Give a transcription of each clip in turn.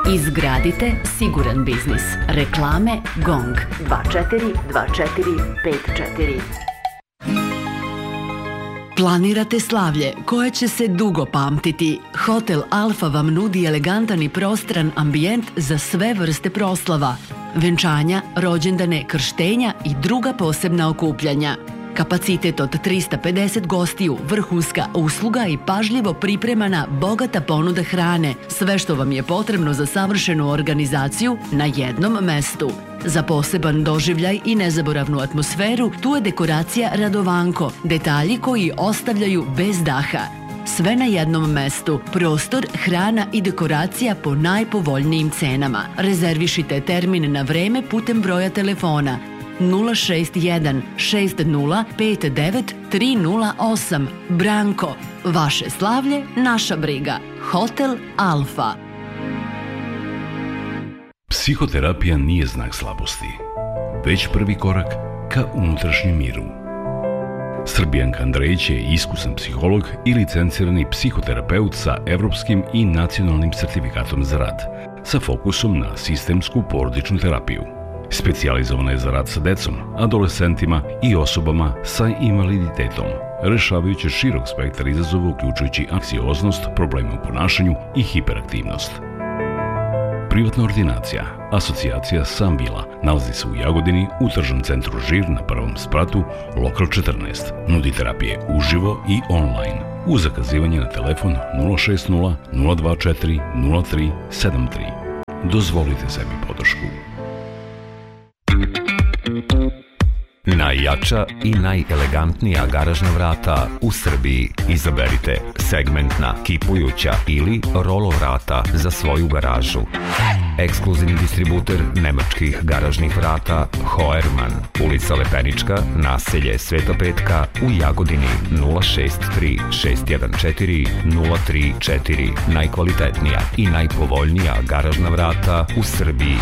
Izgradite siguran biznis. Reklame GONG 242454. Planirate slavlje koje će se dugo pamtiti. Hotel Alfa vam nudi elegantan i prostran ambijent za sve vrste proslava. Venčanja, rođendane, krštenja i druga posebna okupljanja. Kapacitet od 350 gostiju, vrhunska usluga i pažljivo pripremana bogata ponuda hrane. Sve što vam je potrebno za savršenu organizaciju na jednom mestu. Za poseban doživljaj i nezaboravnu atmosferu tu je dekoracija Radovanko, detalji koji ostavljaju bez daha. Sve na jednom mestu, prostor, hrana i dekoracija po najpovoljnijim cenama. Rezervišite termin na vreme putem broja telefona 061 60 59 308. Branko, vaše slavlje, naša briga. Hotel Alfa. Psihoterapija nije znak slabosti, već prvi korak ka unutrašnjem miru. Srbijanka Andrejić je iskusan psiholog i licencirani psihoterapeut sa evropskim i nacionalnim sertifikatom za rad, sa fokusom na sistemsku porodičnu terapiju. Specijalizovana je za rad sa decom, adolescentima i osobama sa invaliditetom, rešavajući širok spektar izazova uključujući anksioznost, probleme u ponašanju i hiperaktivnost. Privatna ordinacija, asocijacija Sambila, nalazi se u Jagodini u tržnom centru Žir na prvom spratu, lokal 14. Nudi terapije uživo i online. Uz zakazivanje na telefon 060 024 0373. Dozvolite sebi podršku. Najjača i najelegantnija garažna vrata u Srbiji. Izaberite segmentna, kipujuća ili rolo vrata za svoju garažu. Ekskluzivni distributer nemačkih garažnih vrata Hoerman, ulica Lepenička, naselje Sveta Petka u Jagodini 063 614 034. Najkvalitetnija i najpovoljnija garažna vrata u Srbiji.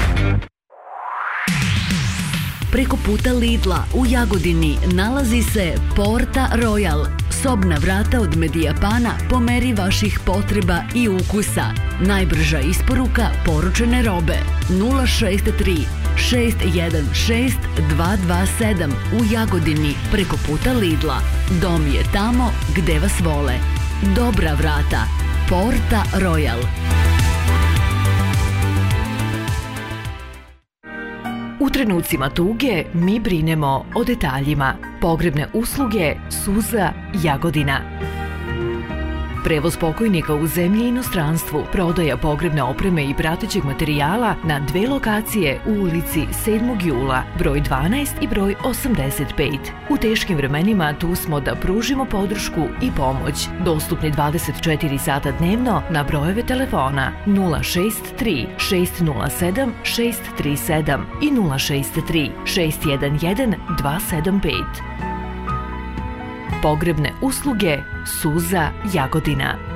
Preko puta Lidla u Jagodini nalazi se Porta Royal. Sobna vrata od Medijapana po meri vaših potreba i ukusa. Najbrža isporuka poručene robe 063 616 227 u Jagodini preko puta Lidla. Dom je tamo gde vas vole. Dobra vrata. Porta Royal. U trenucima tuge mi brinemo o detaljima. Pogrebne usluge Suza Jagodina. Prevoz pokojnika u zemlji i inostranstvu, prodaja pogrebne opreme i pratećeg materijala na dve lokacije u ulici 7. jula, broj 12 i broj 85. U teškim vremenima tu smo da pružimo podršku i pomoć. Dostupni 24 sata dnevno na brojeve telefona 063 607 637 i 063 611 275. Pogrebne usluge Suza Jagodina.